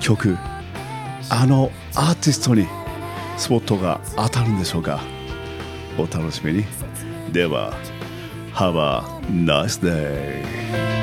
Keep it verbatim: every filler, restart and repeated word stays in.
曲、あのアーティストにスポットが当たるんでしょうか。お楽しみに。では Have a nice day.